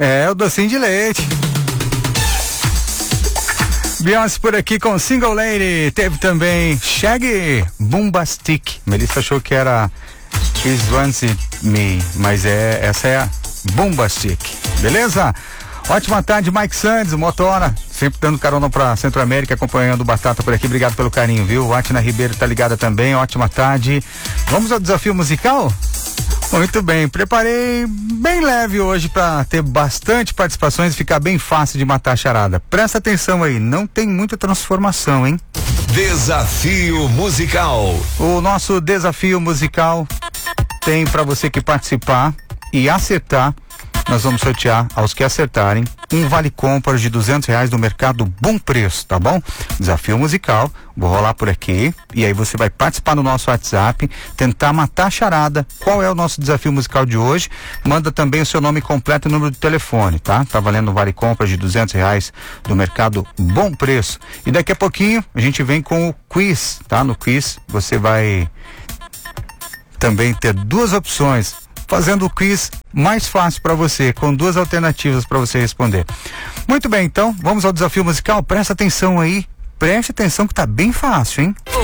É, o docinho de leite. Beyoncé por aqui com Single Lady. Teve também Shaggy, Bombastic. Melissa achou que era Is Once Me, mas essa é a Bombastic. Beleza? Ótima tarde, Mike Sandes, o Motora, sempre dando carona pra Centro-América, acompanhando o Batata por aqui. Obrigado pelo carinho, viu? Atina Ribeiro tá ligada também, ótima tarde. Vamos ao desafio musical? Muito bem, preparei bem leve hoje para ter bastante participações e ficar bem fácil de matar a charada. Presta atenção aí, não tem muita transformação, hein? Desafio musical. O nosso desafio musical tem para você que participar e acertar. Nós vamos sortear aos que acertarem um vale compras de R$200 do Mercado Bom Preço, tá bom? Desafio musical, vou rolar por aqui e aí você vai participar no nosso WhatsApp, tentar matar a charada. Qual é o nosso desafio musical de hoje? Manda também o seu nome completo e número de telefone, tá? Tá valendo um vale compras de R$200 do Mercado Bom Preço. E daqui a pouquinho a gente vem com o quiz, tá? No quiz você vai também ter duas opções, fazendo o quiz mais fácil para você, com duas alternativas para você responder. Muito bem, então, vamos ao desafio musical. Presta atenção aí, preste atenção que tá bem fácil, hein?